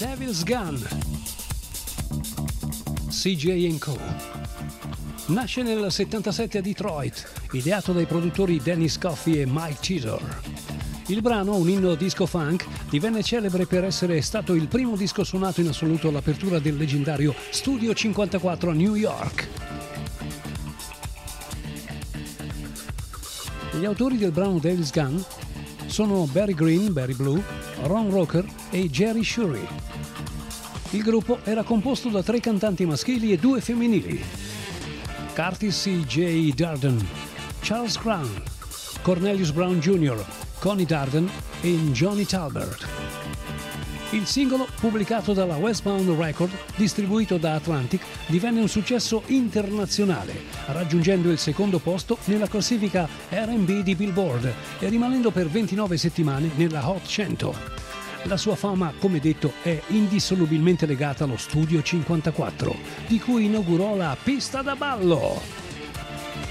Devil's Gun, CJ & Co. Nasce nel 77 a Detroit, ideato dai produttori Dennis Coffey e Mike Teeter. Il brano, un inno disco funk, divenne celebre per essere stato il primo disco suonato in assoluto all'apertura del leggendario Studio 54 a New York. Gli autori del brano Devil's Gun sono Barry Green, Barry Blue, Ron Roker e Jerry Shuri. Il gruppo era composto da 3 cantanti maschili e 2 femminili: Curtis C. J. Darden, Charles Brown, Cornelius Brown Jr., Connie Darden e Johnny Talbert. Il singolo, pubblicato dalla Westbound Record, distribuito da Atlantic, divenne un successo internazionale, raggiungendo il secondo posto nella classifica R&B di Billboard e rimanendo per 29 settimane nella Hot 100. La sua fama, come detto, è indissolubilmente legata allo Studio 54, di cui inaugurò la pista da ballo.